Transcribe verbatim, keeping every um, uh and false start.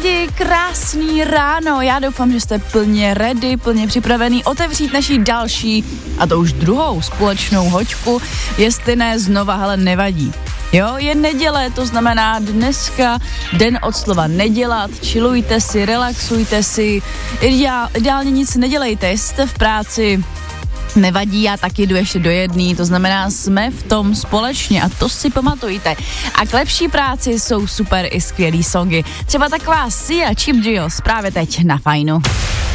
lidi, krásný ráno. Já doufám, že jste plně ready, plně připravený otevřít naší další, a to už druhou společnou hoďku, jestli ne znova, hele, nevadí. Jo, je neděle, to znamená dneska den od slova nedělat, chillujte si, relaxujte si, ideál, ideálně nic nedělejte, jste v práci, nevadí, já taky jdu ještě do jedný, to znamená, jsme v tom společně a to si pamatujte. A k lepší práci jsou super i skvělý songy. Třeba taková Sia Chip Drills právě teď na Fajnu.